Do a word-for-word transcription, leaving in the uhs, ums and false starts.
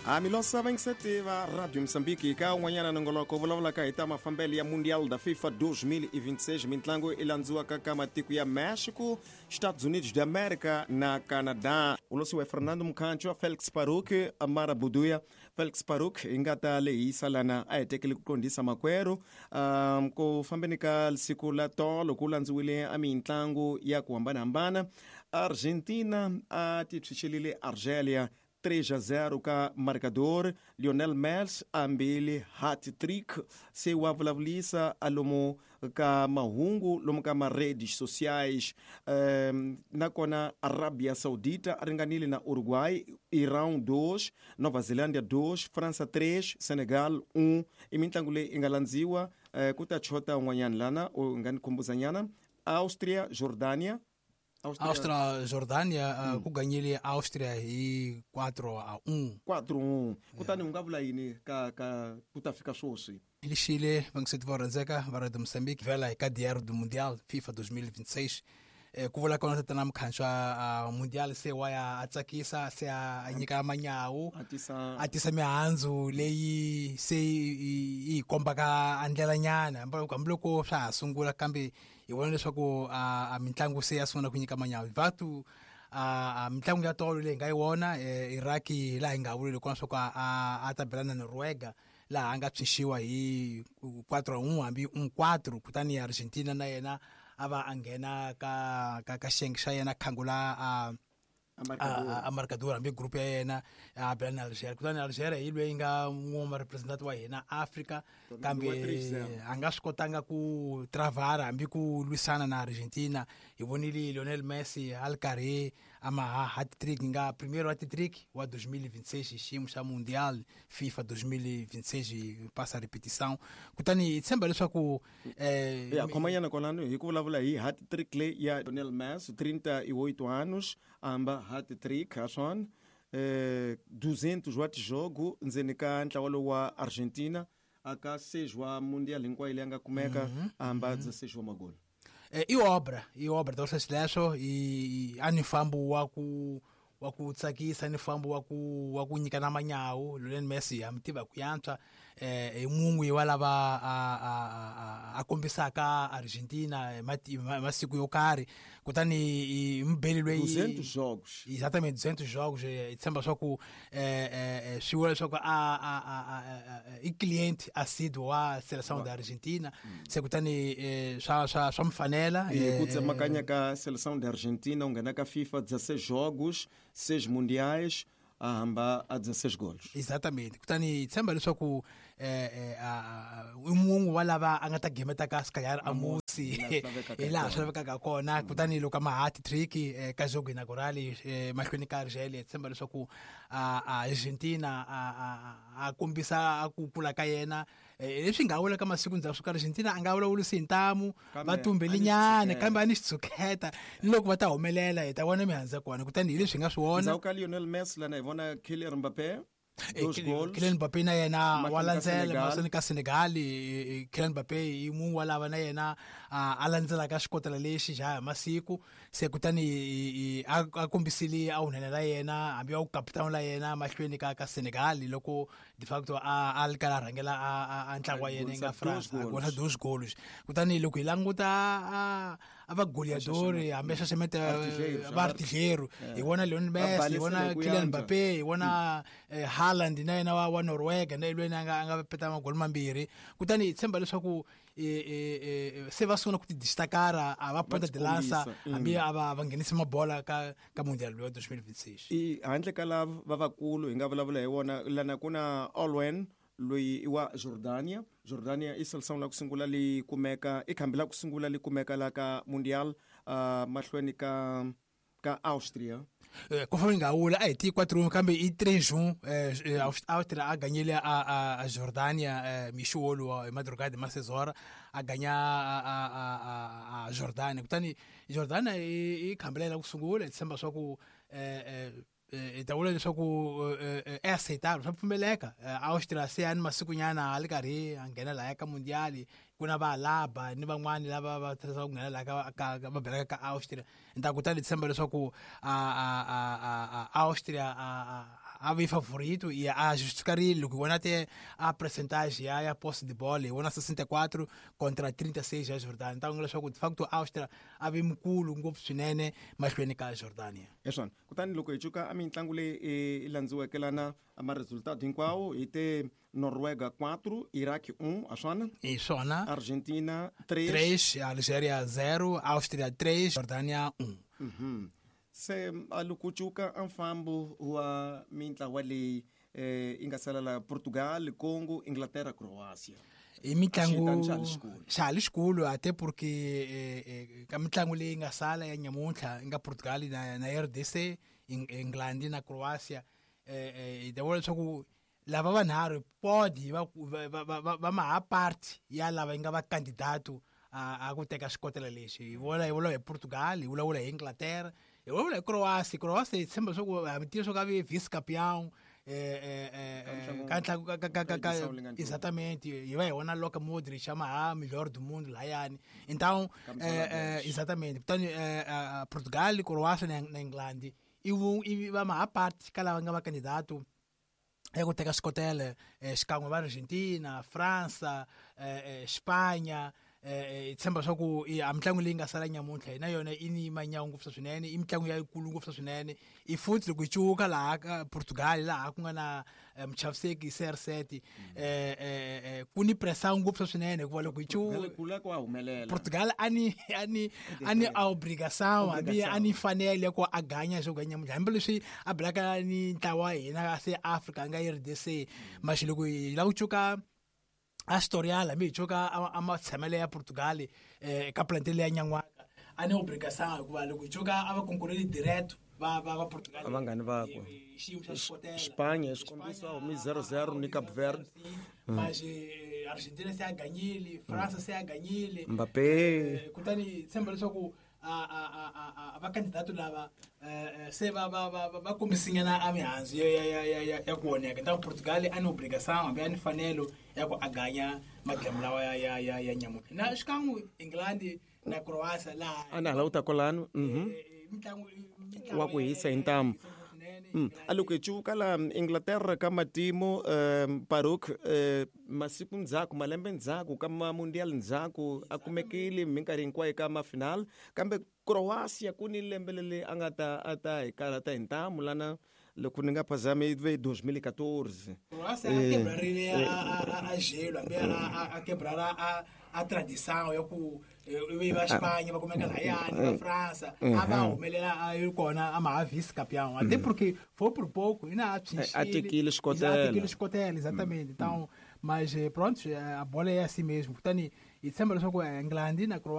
A milosa vinte e sete va Rádio Moçambique ka umanyana nongoloko vulavula ka ita mafambele ya Mundial da FIFA dois mil e vinte e seis mitlangu ilanziwa ka matiko ya México, Estados Unidos da América na Canadá. Ulosi wa Fernando Mkancho, Felix Paruk, Amara Buduya. Felix Paruk ingata leisa lana ayetekele kukondisa makwero um, kufambeni ka siku la tolo kulanziwile amintlangu ya kuhambana-hambana. Argentina atitshichelile Argélia três a zero ka marcador. Lionel Messi ambili hat-trick se wavulavulisa alomo ka mahungu lomo ka maredes sociais um, nakona Arábia Saudita aringanile na Uruguai, Irão dois, Nova Zelândia dois, França três, Senegal um. Imintlangu le ingalanziwa uh, kutachota unwanyan lana o ngani kumbuzanyana. Áustria, Jordânia. Áustria, Áustria Jordânia, hum. uh, kuganyile Áustria e quatro a um. quatro a um. Kutani yeah. Ungavula ini ka ka kutafika sosi. Ele Chile, vamos se devorar zeca, vara de Moçambique, vela e diário do Mundial FIFA dois mil e vinte e seis. Kuvula kona tatanam kanchwa Mundial se waya atsakisa se anyika manyawu atisa atisa mihanzu leyi se i kombaka andlela nyana ambloko swa sungula kambe iwona leswaku a mitlangu se yasungula kunyika manyawu vatu a mitlangu ya tolo leyi nga yiwona Iraki la inga vule kona swa ku atabelana na Noruega la anga tshishiwa hi quatro a um ambi um quatro kutani Argentina na yena ava angena ka ka ka xenxa yena khangula a a marcador ambi grupo ya yena a bela Algeria kutani Algeria yi lweyi nga n'woma representante wa hina Africa kambe anga swi kotanga ku travara ambi ku lwisana na Argentina. Hi vonile Lionel Messi alkarhi ama hat-trick nga primeiro hat-trick wa dois mil e vinte e seis xiximo xa Mundial FIFA dois mil e vinte e seis passa a repetição kutani tshemba leswaku eh ya khomanyana kolano hi ku vulavula hi hat-trick le ya Lionel Messi trinta e oito anos amba hat-trick aswan eh duzentos wa tijogo ndzeni ka ntlawalo wa Argentina aka seis wa Mundial hinkwayo leyi anga kumeka amba dezesseis wa magolo. Eh, i obra i obra torse leswo i ani fambu wa ku wa ku tsakisa ni fambu wa ku wa ku nyika na manyawu. Lionel Messi amtiva ku yantswa eh mungu wala va a a kombisaka Argentina masiku yo kari kutani mbeli lweyi duzentos jogos exatamente duzentos jogos itsemba swa ku eh eh swiwela swa ku a a i cliente assíduo wa seleção da Argentina se kutani swa swa swa mfanela e kutsemakanya ka seleção da Argentina ungena ka FIFA dezesseis jogos, seis mundiais ahamba a dezesseis gols. Exatamente. Kutani tsemba leswaku eh eh umungu walava angata gemeta ka skayar amusi ela shaveka ka kona kutani loka ma hat-trick ka jogo inaugural mahlweni ka Argelia tsemba leswaku a Argentina a kombisa a kukula ka yena leswi nga wula ka masiku ndzhaku ka Argentina anga wula wulusi ntamu vatumbeli nyane kambe ani xitsuketa loko va ta humelela hi ta vona mihandza kona kutani leswi nga swi wona ndzhaku ka Lionel Messi lana ivona Kylian Mbappé dos gols. Kylian Mbappé na yena walandzela masani ka Senegal. Kylian Mbappé i munhu walava na yena alandzela ka xikotela lexi ja masiku se kutani a kombisile a hunela la yena hambi a kapitani la yena mahlweni ka ka Senegal loko de facto a alkala rangela a ntlangu wa yena nga France gona dos gols kutani loko ilanguta a va goleador hambi xaxemete va artilheiro i vona Lionel Messi i vona Kylian Mbappé i vona Haaland na yena wa Noruega na ilweni anga anga peta magoli mambiri kutani tsemba leswaku se va sona ku ti destacara a va ponta de lança hambi ava va nghenisa mabola ka ka Mundial wa dois mil e vinte e seis. I handle ka lava vavakulu hi nga vulavula hi wona lana kuna Olwen loyi wa Jordânia. Jordânia i seleção la ku sungula li kumeka i khambi la ku sungula li kumeka la ka Mundial mahlweni ka ka Áustria. Conforme nga wula a heti quatro a um kambe i três a um Áustria a ganhele a a Jordânia mixuolo madrugada ma seis horas a ganhar a a a Jordânia kutani Jordânia i khambelela ku sungula tsemba swa ku eh itawula leswaku é aceitável swa pfumeleka Áustria se ani masiku nyana ali karhi a nghena la ka Mundial kuna va laba ni van'wani lava va tirhisa ku nghena la ka va beleka ka Áustria nta kutani tshemba leswaku a a a Áustria a ave favorito e a justificar ele que até a percentagem a posse de bola ona sessenta e quatro contra trinta e seis a Jordânia. Então eu acho que de facto a Áustria ave mkulu ngopfu swinene mahlweni ka Jordânia. Eswona kutani loko hi cuka a mitlangu leyi i landziweke lana ama resultado hinkwawo hi te Noruega quatro, Iraque um, a swona? E swona. Argentina três. três, Algéria zero, Áustria três, Jordânia um. Uhum. Se loko cuka a mfambo wa mitlawa leyi eh, ingasalela Portugal, Congo, Inglaterra, Croácia. E mitlangu xale xikulu até porque eh, ka mitlangu leyi nga sala ya nyamuntlha nga Portugal na, na R D C, England na Croácia eh, eh, dawole leswaku lava vanharhu podi va va va va maha part ya lava yi nga va kandidato a, a ku teka xikotela lexi hi vula hi vula hi Portugal, hi vulavula hi Inglaterra, hi vulavula hi Croácia. Croácia hi tshemba leswaku mi tiva leswaku a ve vice campeão eh eh ka ka ka exatamente e vai ona Luka Modric chama a melhor do mundo layani. Então eh exatamente portanto Portugal, Croácia na Inglaterra e e va ma a parte que ela nga candidato é que teka xikotela xikan'we va Argentina, França, Espanha eh tshemba leswaku a mitlangu leyi nga sala nyamuntlha na yona i ni manyawu ngopfu swinene, i mitlangu ya ikulu ngopfu swinene. I futhi loko yi cuka laha ka Portugal laha ku nga na muchaviseki C R sete eh eh ku ni pressão ngopfu swinene hikuva loko yi cuka Portugal ani ani ani a obrigação abi ani fanele ku a ganya xo ganya nyamuntlha hambi leswi a bulaka ni ntlawa hina se Africa nga R D C maxi loko yi la ku cuka a historial mi choka ama tsamele ya Portugal eh ka plantele ya nyangwaka ane obrigação hikuva loko choka ava concorrente direto va va va Portugal abangani vakho Espanha escombisa o zero zero ni Cabo Verde mas Argentina se a ganhile, França se a ganhile, Mbappé kutani tsemba leswaku a a a a va candidato lava se va va va va komisinyana a mihandzu ya ya ya ya ku oneka. Então Portugal ane obrigação ambe ane fanelo ya ku aganya magemu lawa ya ya ya ya nyamuntlha na xikan'we England na Croácia laha ana hala uta kolano mhm wa ku hisa hi ntamu. Mm. Aloko hi cuka la Inglaterra ka matimo um, Baruch uh, masiku ndzhaku malembe ndzhaku ka mamundial ndzhaku a kumekile minkarhi hinkwayo ka mafinal kambe Croácia ku ni lembe lele a nga ta a ta hi karata hi ntamu lana loko ni nga phazami ve dois mil e quatorze Croácia a quebrarile a a gelo a quebrara a a tradição ya ku va Espanha va kumeka layani va França a va humelela a kona a ma vice campeão até porque foi por pouco ina a atekile xikotela atekile xikotela exatamente. Então mas pronto a bola é assim mesmo portanto e sempre só com a England na